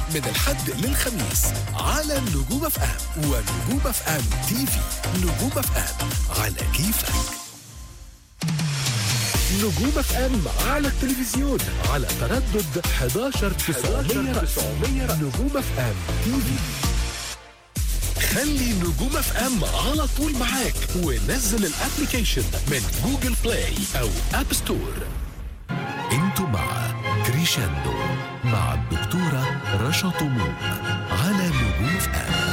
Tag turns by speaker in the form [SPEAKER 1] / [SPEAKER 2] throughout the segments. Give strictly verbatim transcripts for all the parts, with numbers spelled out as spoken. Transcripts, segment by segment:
[SPEAKER 1] من الحد للخميس على نجوم اف ام ونجوم اف ام تي في. نجوم اف ام على كيفك. نجوم اف ام على التلفزيون على تردد حداشر تسعمية. نجوم اف ام تي في. خلي نجوم اف ام على طول معاك ونزل الابليكيشن من جوجل بلاي او اب ستور. انتوا مع كريشاندو مع الدكتورة رشا طموح على نجوم اف ام.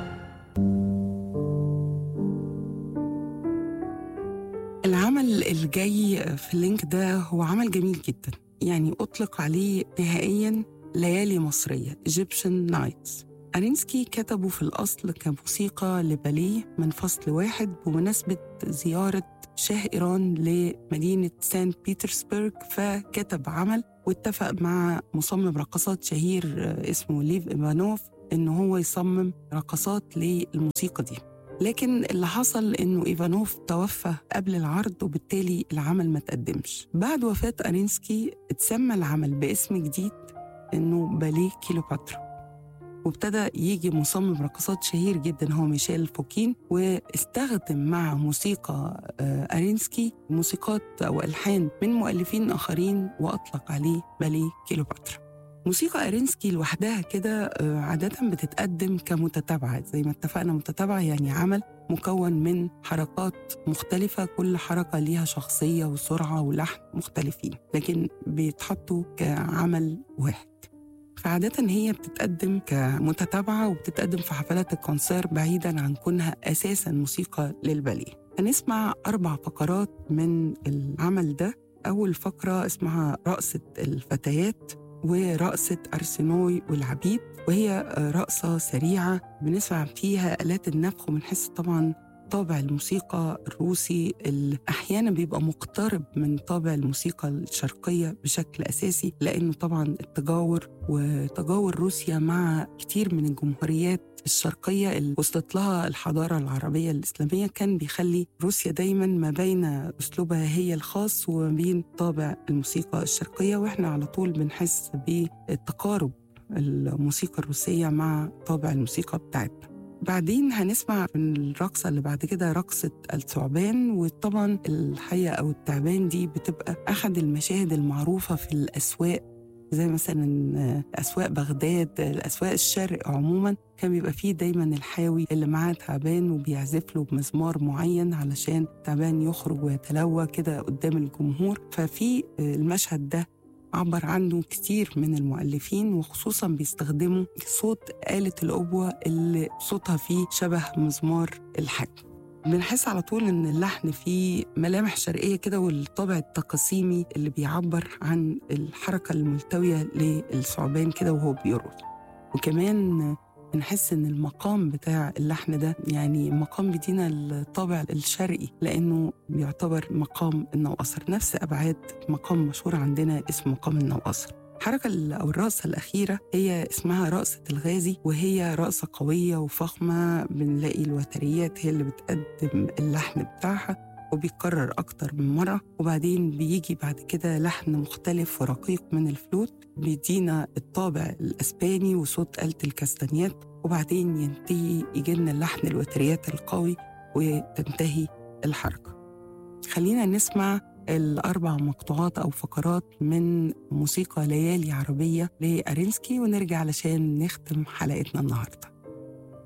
[SPEAKER 2] العمل الجاي في اللينك ده هو عمل جميل جدا، يعني أطلق عليه نهائياً ليالي مصرية Egyptian Nights. أرينسكي كتبه في الأصل كموسيقى لباليه من فصل واحد بمناسبة زيارة شاه إيران لمدينة سان بيترسبرغ، فكتب عمل واتفق مع مصمم رقصات شهير اسمه ليف إيفانوف إنه هو يصمم رقصات للموسيقى دي. لكن اللي حصل إنه إيفانوف توفى قبل العرض وبالتالي العمل ما تقدمش. بعد وفاة أرينسكي اتسمى العمل باسم جديد إنه باليه كيلوباترا، وابتدى يجي مصمم رقصات شهير جدا هو ميشيل فوكين، واستخدم مع موسيقى أرينسكي موسيقات أو ألحان من مؤلفين آخرين وأطلق عليه باليه كيلوباترا. موسيقى أرينسكي لوحدها كده عادة بتتقدم كمتتابعة، زي ما اتفقنا متتابعة يعني عمل مكون من حركات مختلفة، كل حركة ليها شخصية وسرعة ولحن مختلفين، لكن بيتحطوا كعمل واحد. فعادة هي بتتقدم كمتتابعة وبتتقدم في حفلات الكونسير بعيداً عن كونها أساساً موسيقى للباليه. هنسمع أربع فقرات من العمل ده. أول فقرة اسمها رقصة الفتيات ورقصة أرسنوي والعبيد، وهي رقصة سريعة بنسمع فيها آلات النفخ، وبنحس طبعاً طابع الموسيقى الروسي اللي أحياناً بيبقى مقترب من طابع الموسيقى الشرقية بشكل أساسي، لأنه طبعاً التجاور وتجاور روسيا مع كتير من الجمهوريات الشرقية اللي وصلت لها الحضارة العربية الإسلامية كان بيخلي روسيا دايماً ما بين أسلوبها هي الخاص وما بين طابع الموسيقى الشرقية، وإحنا على طول بنحس بالتقارب الموسيقى الروسية مع طابع الموسيقى بتاعتنا. بعدين هنسمع من الرقصة اللي بعد كده رقصة الثعبان، وطبعا الحية أو التعبان دي بتبقى أحد المشاهد المعروفة في الأسواق، زي مثلا أسواق بغداد، الأسواق الشرق عموما كان بيبقى فيه دايما الحاوي اللي معاه تعبان وبيعزف له بمزمار معين علشان التعبان يخرج ويتلوى كده قدام الجمهور. ففي المشهد ده عبر عنه كتير من المؤلفين، وخصوصاً بيستخدموا صوت آلة الأبوة اللي صوتها فيه شبه مزمار الحج. بنحس على طول إن اللحن فيه ملامح شرقية كده، والطابع التقاسيمي اللي بيعبر عن الحركة الملتوية للثعبان كده وهو بيرقص. وكمان بنحس إن المقام بتاع اللحن ده يعني مقام بيدينا الطابع الشرقي، لأنه بيعتبر مقام النوقصر، نفس أبعاد مقام مشهور عندنا اسمه مقام النوقصر. الحركة أو الرقصة الأخيرة هي اسمها رقصة الغازي، وهي رقصة قوية وفخمة، بنلاقي الوتريات هي اللي بتقدم اللحن بتاعها وبيتكرر أكتر من مرة، وبعدين بيجي بعد كده لحن مختلف ورقيق من الفلوت بيدينا الطابع الأسباني وصوت آلة الكاستانيات، وبعدين ينتهي يجينا اللحن الوتريات القوي وتنتهي الحركة. خلينا نسمع الأربع مقطوعات أو فقرات من موسيقى ليالي عربية لأرينسكي ونرجع علشان نختم حلقتنا النهاردة.